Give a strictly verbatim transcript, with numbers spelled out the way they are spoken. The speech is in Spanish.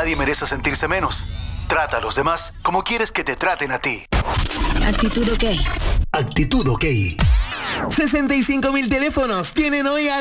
nadie merece sentirse menos. Trata a los demás como quieres que te traten a ti. Actitud OK. Actitud OK. sesenta y cinco mil teléfonos tienen hoy al